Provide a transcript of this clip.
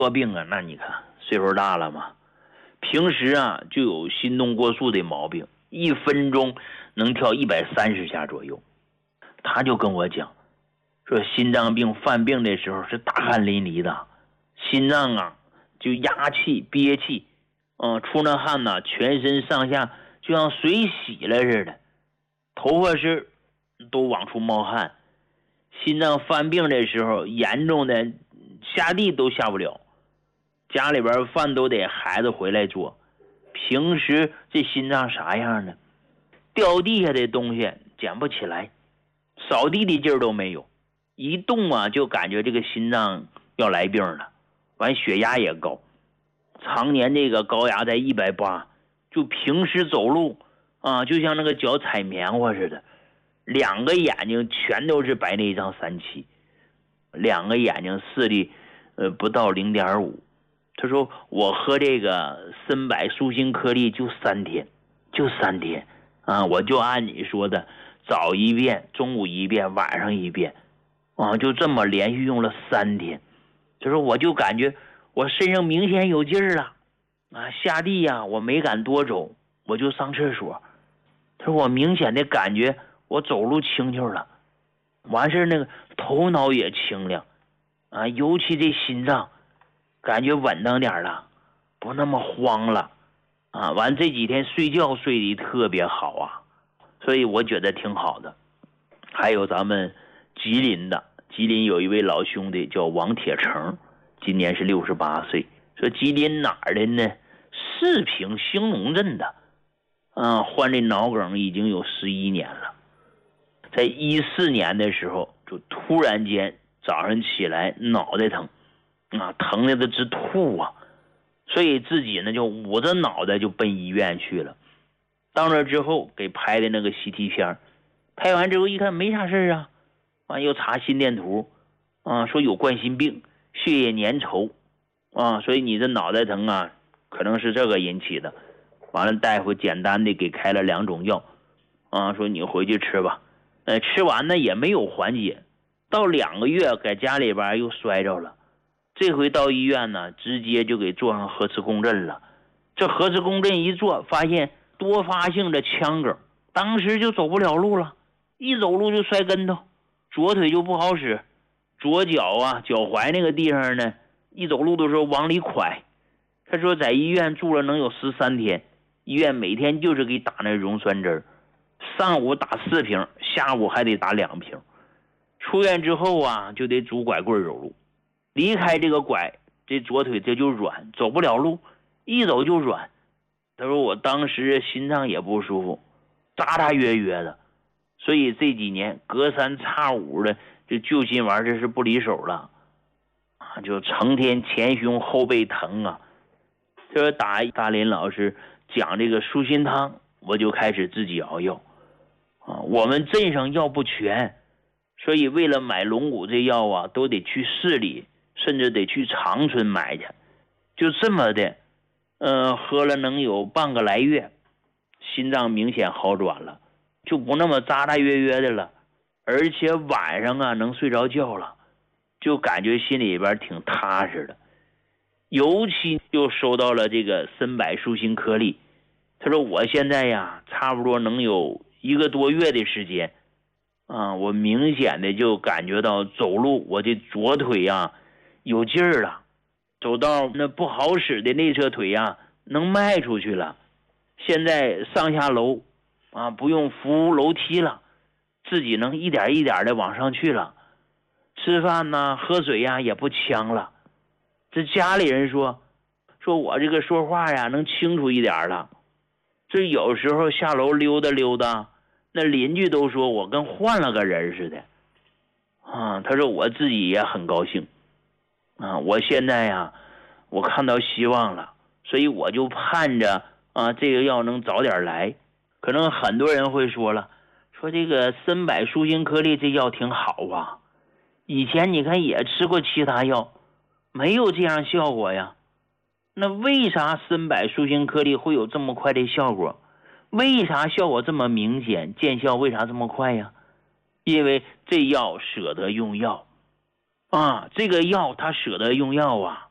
多病啊，那你看岁数大了嘛，平时啊就有心动过速的毛病，1分钟能跳130下左右。他就跟我讲说，心脏病犯病的时候是大汗淋漓的，心脏啊就压气憋气，出那汗呢，全身上下就像水洗了似的，头发丝都往出冒汗。心脏犯病的时候，严重的下地都下不了，家里边饭都得孩子回来做。平时这心脏啥样呢？掉地下的东西捡不起来，扫地的劲儿都没有，一动啊就感觉这个心脏要来病了。完血压也高，常年这个高压在180，就平时走路啊就像那个脚踩棉花似的，2个眼睛全都是白内障3期，2个眼睛视力不到0.5。他说我喝这个参柏舒心颗粒就3天啊，我就按你说的早1遍，中午1遍，晚上1遍啊，就这么连续用了3天。他说我就感觉我身上明显有劲儿了啊，下地呀我没敢多走，我就上厕所。他说我明显的感觉我走路轻巧了，完事那个头脑也清亮啊，尤其这心脏感觉稳当点了，不那么慌了啊。完这几天睡觉睡得特别好啊，所以我觉得挺好的。还有咱们吉林有一位老兄弟叫王铁成，今年是68岁，说吉林哪儿的呢？四平兴隆镇的患这脑梗已经有11年了。在14年的时候，就突然间早上起来脑袋疼啊，疼的都直吐啊，所以自己呢就捂着脑袋就奔医院去了。到那之后给拍的那个 CT 片，拍完之后一看没啥事啊，完又查心电图啊，说有冠心病，血液粘稠啊，所以你这脑袋疼啊可能是这个引起的。完了大夫简单的给开了2种药啊，说你回去吃吧。吃完呢也没有缓解，到2个月在家里边又摔着了，这回到医院呢直接就给做上核磁共振了。这核磁共振一做，发现多发性的腔梗，当时就走不了路了，一走路就摔跟头，左腿就不好使，左脚啊脚踝那个地方呢一走路的时候往里拐。他说在医院住了能有13天，医院每天就是给打那溶栓针，上午打4瓶，下午还得打2瓶。出院之后啊就得拄拐棍走路，离开这个拐，这左腿这就软，走不了路，一走就软。他说我当时心脏也不舒服，扎扎约约的，所以这几年隔3差5的就救心丸这是不离手了啊，就成天前胸后背疼啊。他说打大林老师讲这个舒心汤，我就开始自己熬药啊。我们镇上药不全，所以为了买龙骨这药啊都得去市里，甚至得去长春买去。就这么的喝了能有半个来月，心脏明显好转了，就不那么扎扎约约的了，而且晚上啊能睡着觉了，就感觉心里边挺踏实的。尤其又收到了这个参柏舒心颗粒，他说我现在呀差不多能有1个多月的时间啊，我明显的就感觉到走路我的左腿呀有劲儿了，走到那不好使的内侧腿呀能迈出去了，现在上下楼啊不用扶楼梯了，自己能一点一点的往上去了，吃饭呢喝水呀也不呛了。这家里人说我这个说话呀能清楚一点了，这有时候下楼溜达溜达，那邻居都说我跟换了个人似的啊。他说我自己也很高兴啊，我现在呀我看到希望了，所以我就盼着啊这个药能早点来。可能很多人会说了，说这个参柏舒心颗粒这药挺好啊，以前你看也吃过其他药没有这样效果呀，那为啥参柏舒心颗粒会有这么快的效果？为啥效果这么明显，见效为啥这么快呀？因为这药舍得用药啊，这个药它舍得用药啊，